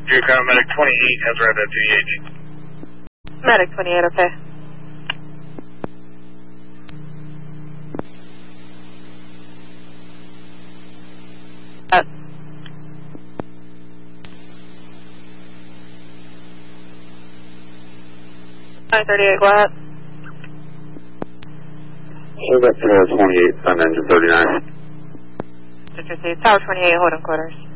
Geocom Medic 28 has arrived at 2EAG. Medic 28, okay. At 938, go ahead. We're back to Tower 28, Sun Engine 39. Tower 28, holding quarters.